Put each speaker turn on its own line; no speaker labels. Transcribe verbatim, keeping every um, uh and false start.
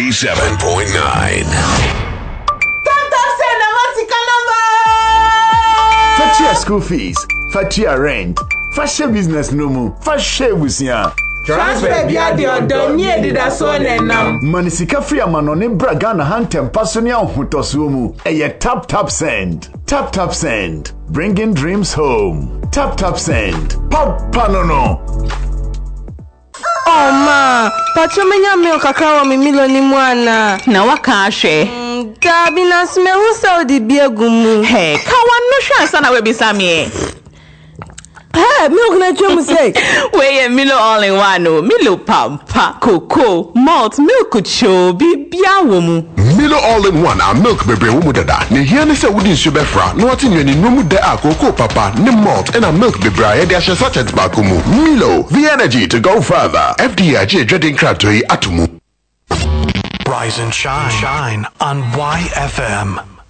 eighty-seven point nine.
Fatia school fees, Fatia rent, Fatia business no mu, Fatia busia.
Transfer bia de odon nie dida so nenam.
Manisika free amano ne braga na hantem paso ne ahotoso mu. Eye tap tap send. Tap tap send. Bringing dreams home. Tap tap send. Papa no no.
Oh ma, pacho menya milk akawa mi milo ni mwana.
Na waka ahwe.
Dabi na sme hu saudi biegumu.
Hey, kawa no hwa sana we bisame.
Hey, milk na chum say.
We Milo all in one no. Milo pampa, cocoa, malt, milk cho, bibia wo mu.
Milo all in one a milk bebre wo mu dada. Ne hia ne se wudi nsu befra. No ati nwani no mu de a cocoa papa, ne malt and a milk bebre ya de ahye sachet ba ko mu. Milo, the energy to go further. F D I J dreading cratoy atumu.
Rise and shine, shine on Y F M.